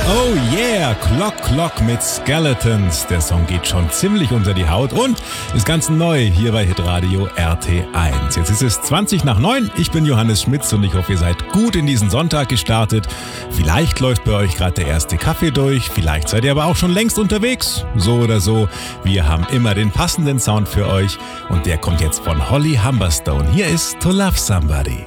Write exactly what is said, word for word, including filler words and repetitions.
Oh yeah, Clock Clock mit Skeletons. Der Song geht schon ziemlich unter die Haut und ist ganz neu hier bei Hitradio R T eins. Jetzt ist es zwanzig nach neun. Ich bin Johannes Schmitz und ich hoffe, ihr seid gut in diesen Sonntag gestartet. Vielleicht läuft bei euch gerade der erste Kaffee durch, vielleicht seid ihr aber auch schon längst unterwegs. So oder so, wir haben immer den passenden Sound für euch und der kommt jetzt von Holly Humberstone. Hier ist To Love Somebody.